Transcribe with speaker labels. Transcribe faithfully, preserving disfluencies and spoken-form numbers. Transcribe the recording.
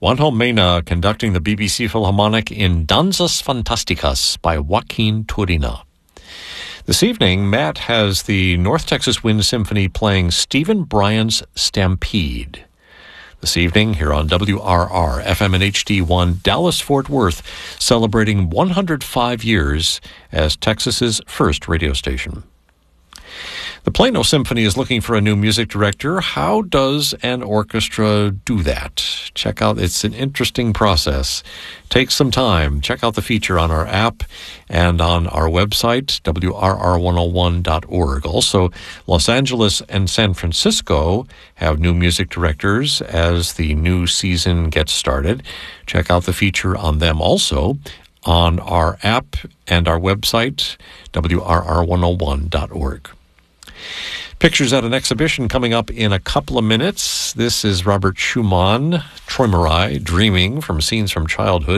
Speaker 1: Juanjo Mena conducting the B B C Philharmonic in Danzas Fantásticas by Joaquin Turina. This evening, Matt has the North Texas Wind Symphony playing Stephen Bryan's Stampede. This evening, here on W R R, F M and H D one, Dallas-Fort Worth, celebrating one hundred five years as Texas's first radio station. The Plano Symphony is looking for a new music director. How does an orchestra do that? Check out, it's an interesting process. Take some time. Check out the feature on our app and on our website, W R R one oh one dot org. Also, Los Angeles and San Francisco have new music directors as the new season gets started. Check out the feature on them also on our app and our website, W R R one oh one dot org. Pictures at an exhibition coming up in a couple of minutes. This is Robert Schumann, Troy Marai, Dreaming from Scenes from Childhood.